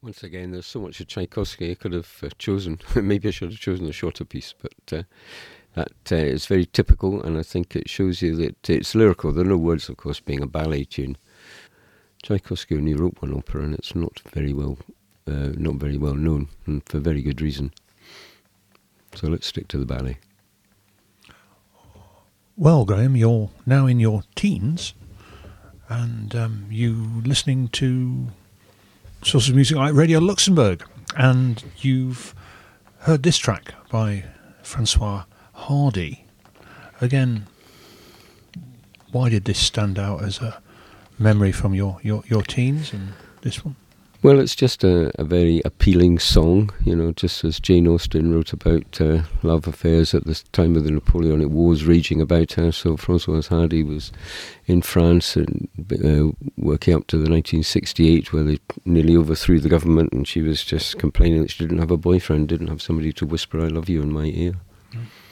Once again, there's so much of Tchaikovsky I could have chosen. Maybe I should have chosen a shorter piece, but that is very typical, and I think it shows you that it's lyrical. There are no words, of course, being a ballet tune. Tchaikovsky only wrote one opera, and it's not very well known, and for very good reason. So let's stick to the ballet. Well, Graham, you're now in your teens, and you listening to Sources of Music like Radio Luxembourg, and you've heard this track by Francois Hardy. Again, why did this stand out as a memory from your teens, and this one? Well, it's just a very appealing song, just as Jane Austen wrote about love affairs at the time of the Napoleonic Wars raging about her. So Françoise Hardy was in France and working up to the 1968, where they nearly overthrew the government, and she was just complaining that she didn't have a boyfriend, didn't have somebody to whisper "I love you" in my ear.